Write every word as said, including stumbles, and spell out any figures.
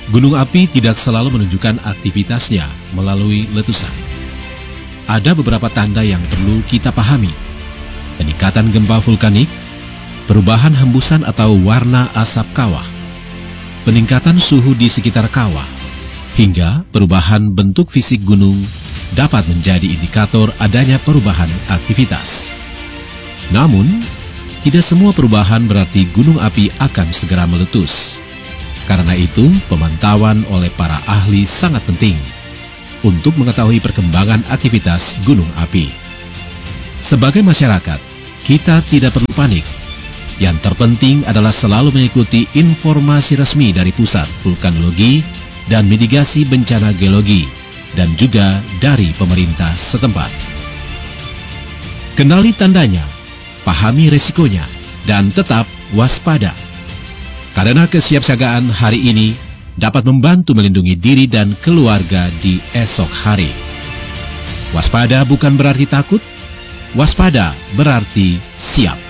Gunung api tidak selalu menunjukkan aktivitasnya melalui letusan. Ada beberapa tanda yang perlu kita pahami. Peningkatan gempa vulkanik, perubahan hembusan atau warna asap kawah, peningkatan suhu di sekitar kawah, hingga perubahan bentuk fisik gunung dapat menjadi indikator adanya perubahan aktivitas. Namun, tidak semua perubahan berarti gunung api akan segera meletus. Karena itu, pemantauan oleh para ahli sangat penting untuk mengetahui perkembangan aktivitas gunung api. Sebagai masyarakat, kita tidak perlu panik. Yang terpenting adalah selalu mengikuti informasi resmi dari Pusat Vulkanologi dan Mitigasi Bencana Geologi dan juga dari pemerintah setempat. Kenali tandanya, pahami risikonya, dan tetap waspada. Karena kesiapsiagaan hari ini dapat membantu melindungi diri dan keluarga di esok hari. Waspada bukan berarti takut, waspada berarti siap.